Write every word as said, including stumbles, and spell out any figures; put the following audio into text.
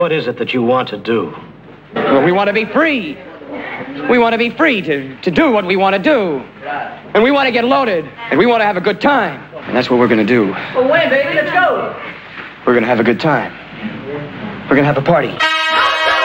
What is it that you want to do? Well, we want to be free. We want to be free to, to do what we want to do. And we want to get loaded. And we want to have a good time. And that's what we're going to do. Well, when, baby? Let's go. We're going to have a good time. We're going to have a party.